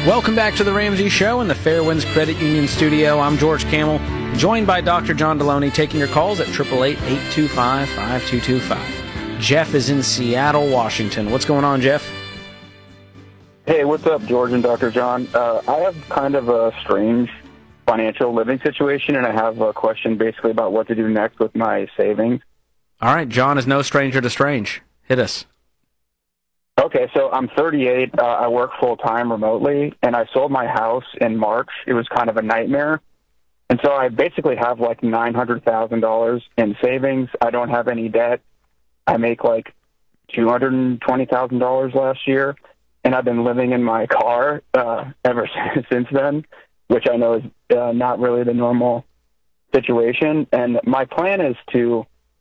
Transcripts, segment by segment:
Welcome back to the Ramsey Show in the Fairwinds Credit Union studio. I'm George Camel, joined by Dr. John Deloney, taking your calls at 888-825-5225. Jeff is in Seattle, Washington. What's going on, Jeff? Hey, what's up, George and Dr. John? I have kind of a strange financial living situation, and I have a question basically about what to do next with my savings. All right, John is no stranger to strange. Hit us. Okay, so I'm 38. I work full-time remotely, and I sold my house in March. It was kind of a nightmare. And so I basically have like $900,000 in savings. I don't have any debt. I make like $220,000 last year, and I've been living in my car ever since then, which I know is not really the normal situation. And my plan is to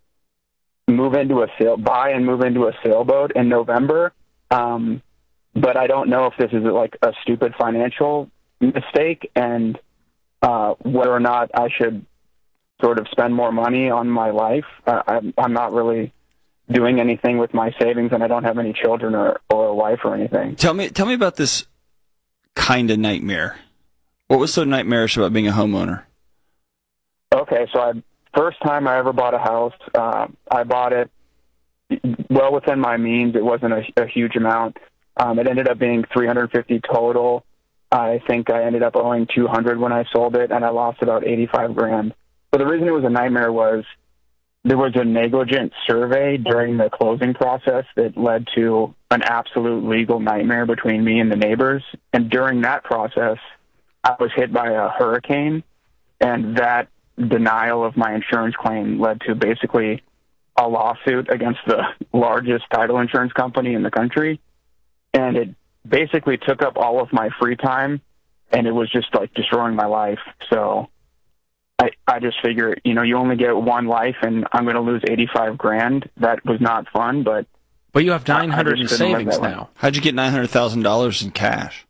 buy and move into a sailboat in November. But I don't know if this is like a stupid financial mistake and whether or not I should sort of spend more money on my life. I'm not really doing anything with my savings, and I don't have any children or a wife or anything. Tell me about this kind of nightmare. What was so nightmarish about being a homeowner? Okay, so first time I ever bought a house, I bought it well within my means. It wasn't a huge amount. It ended up being $350 total. I think I ended up owing $200 when I sold it, and I lost about $85,000. So the reason it was a nightmare was there was a negligent survey during the closing process that led to an absolute legal nightmare between me and the neighbors. And during that process, I was hit by a hurricane, and that denial of my insurance claim led to basically a lawsuit against the largest title insurance company in the country. And it basically took up all of my free time, and it was just like destroying my life. So I just figure, you only get one life, and I'm going to lose $85,000. That was not fun, but you have $900 in savings now. How'd you get $900,000 in cash?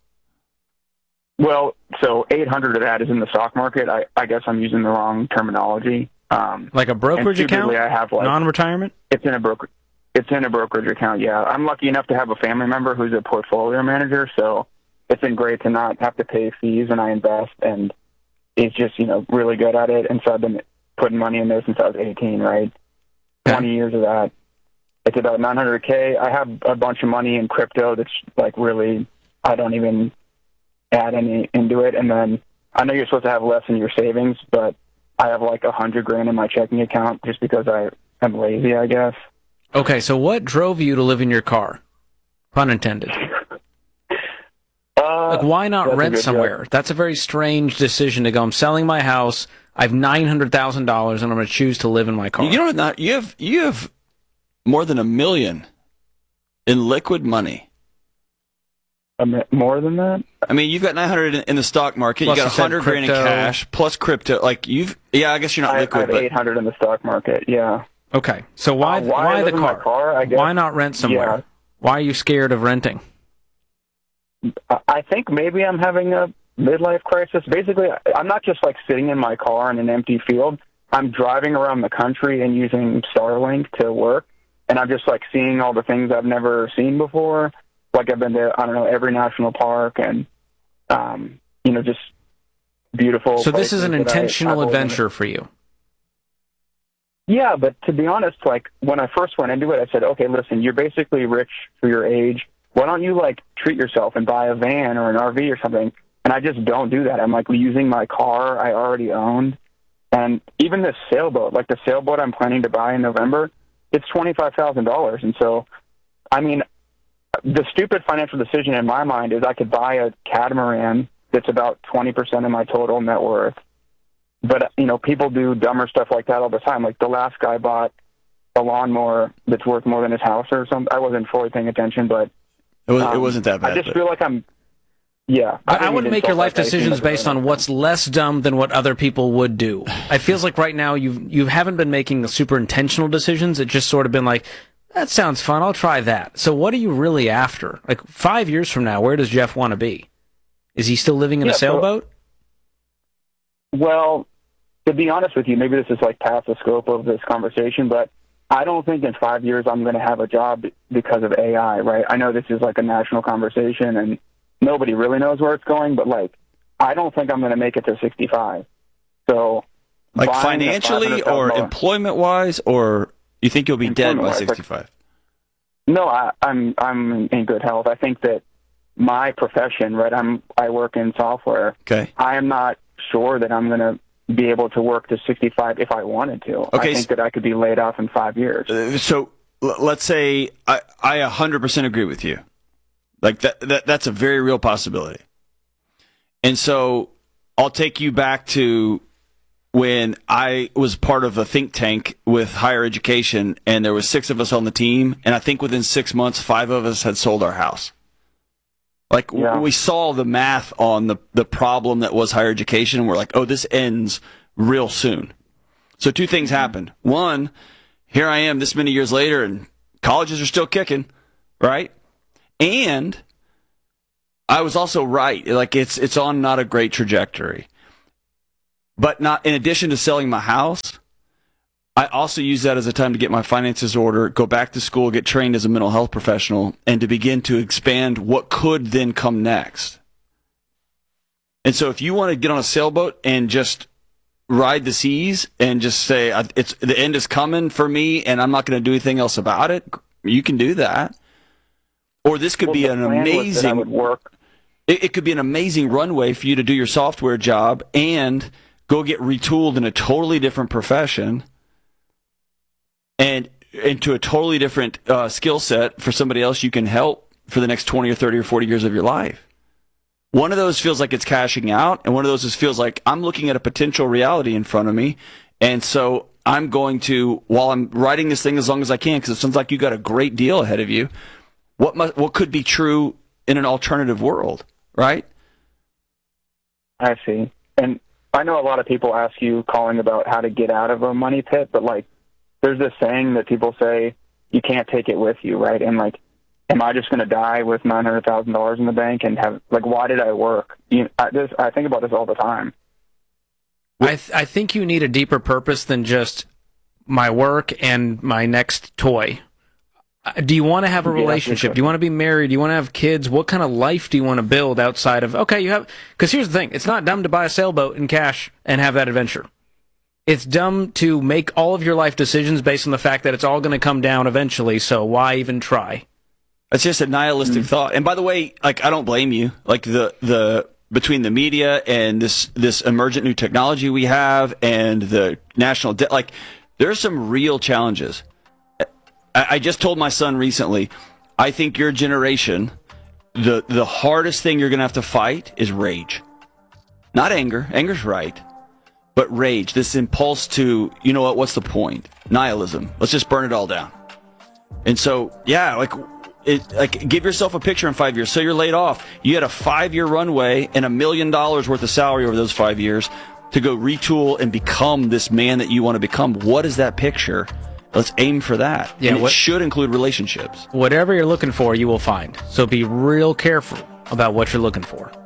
Well, so $800 of that is in the stock market. I guess I'm using the wrong terminology. Like a brokerage account? I have non-retirement? It's in a brokerage account, yeah. I'm lucky enough to have a family member who's a portfolio manager, so it's been great to not have to pay fees when I invest, and he's just, really good at it. And so I've been putting money in there since I was 18, right? 20 years of that. It's about $900K. I have a bunch of money in crypto that's like really, I don't even add any into it. And then I know you're supposed to have less in your savings, but I have like $100,000 in my checking account just because I am lazy, I guess. Okay, so what drove you to live in your car? Pun intended. Like, why not rent somewhere? Job. That's a very strange decision to go, I'm selling my house, I have $900,000, and I'm going to choose to live in my car. You have more than $1 million in liquid money. More than that? I mean, you've got $900 in the stock market. Plus you got $100,000 in cash plus crypto. I guess you're not liquid. I have $800 in the stock market. Yeah. Okay, so why the car? I guess. Why not rent somewhere? Yeah. Why are you scared of renting? I think maybe I'm having a midlife crisis. Basically, I'm not just like sitting in my car in an empty field. I'm driving around the country and using Starlink to work, and I'm just like seeing all the things I've never seen before. Like I've been to, every national park and, just beautiful. So this is an intentional adventure for you. Yeah, but to be honest, like when I first went into it, I said, okay, listen, you're basically rich for your age. Why don't you like treat yourself and buy a van or an RV or something? And I just don't do that. I'm like using my car I already owned. And even this sailboat, like the sailboat I'm planning to buy in November, it's $25,000. And so, I mean, the stupid financial decision in my mind is I could buy a catamaran that's about 20% of my total net worth. But, people do dumber stuff like that all the time. Like the last guy bought a lawnmower that's worth more than his house or something. I wasn't fully paying attention, but it wasn't that bad. I just feel like I wouldn't make your life decisions based on what's less dumb than what other people would do. It feels like right now you haven't been making the super intentional decisions. It's just sort of been like, that sounds fun, I'll try that. So what are you really after? Like 5 years from now, where does Jeff want to be? Is he still living in a sailboat? Well, to be honest with you, maybe this is like past the scope of this conversation, but I don't think in 5 years I'm going to have a job because of AI, right? I know this is like a national conversation, and nobody really knows where it's going, but like, I don't think I'm going to make it to 65. So, like financially or employment wise, or you think you'll be dead by 65? Like, no, I'm in good health. I think that my profession, right? I work in software. Okay. I am not sure that I'm going to be able to work to 65 if I wanted to. Okay. I think that I could be laid off in 5 years. So let's say I 100% agree with you. Like that's a very real possibility. And so I'll take you back to when I was part of a think tank with higher education, and there was 6 of us on the team, and I think within 6 months, 5 of us had sold our house. Like, we saw the math on the problem that was higher education, and we're like, oh, this ends real soon. So 2 things happened. One, here I am this many years later, and colleges are still kicking, right? And I was also right. Like, it's on not a great trajectory. But not in addition to selling my house, I also use that as a time to get my finances in order, go back to school, get trained as a mental health professional, and to begin to expand what could then come next. And so if you want to get on a sailboat and just ride the seas and just say, the end is coming for me and I'm not going to do anything else about it, you can do that. Or this could be an amazing work. It could be an amazing runway for you to do your software job and go get retooled in a totally different profession and into a totally different skill set for somebody else you can help for the next 20 or 30 or 40 years of your life. One of those feels like it's cashing out, and one of those feels like I'm looking at a potential reality in front of me, and so I'm going to, while I'm writing this thing as long as I can, because it sounds like you got a great deal ahead of you, what could be true in an alternative world, right? I see. And I know a lot of people ask you calling about how to get out of a money pit, but like, there's this saying that people say, you can't take it with you, right? And like, am I just going to die with $900,000 in the bank and have, like, why did I work? I think about this all the time. I think you need a deeper purpose than just my work and my next toy. Do you want to have a relationship? Do you want to be married? Do you want to have kids? What kind of life do you want to build outside of, okay, you have, because here's the thing, it's not dumb to buy a sailboat in cash and have that adventure. It's dumb to make all of your life decisions based on the fact that it's all going to come down eventually, so why even try? It's just a nihilistic thought. And by the way, like, I don't blame you. Like, the between the media and this emergent new technology we have and the national debt, like, there's some real challenges. I just told my son recently, I think your generation, the hardest thing you're going to have to fight is rage. Not anger. Anger's right. But rage, this impulse to, you know what, what's the point? Nihilism. Let's just burn it all down. And so, yeah, like, give yourself a picture in 5 years. So you're laid off. You had a 5-year runway and $1 million worth of salary over those 5 years to go retool and become this man that you want to become. What is that picture? Let's aim for that. Yeah, and it should include relationships. Whatever you're looking for, you will find. So be real careful about what you're looking for.